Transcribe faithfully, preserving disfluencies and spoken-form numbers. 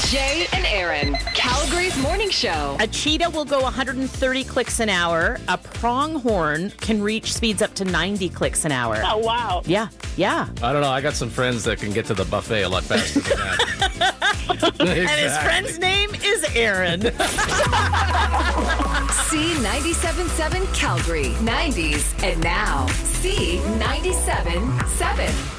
Jay and Aaron, Calgary's morning show. A cheetah will go one hundred thirty clicks an hour. A pronghorn can reach speeds up to ninety clicks an hour. Oh, wow. Yeah, yeah. I don't know. I got some friends that can get to the buffet a lot faster than that. Exactly. And his friend's name is Aaron. C ninety-seven point seven Calgary, nineties, and now C ninety-seven point seven.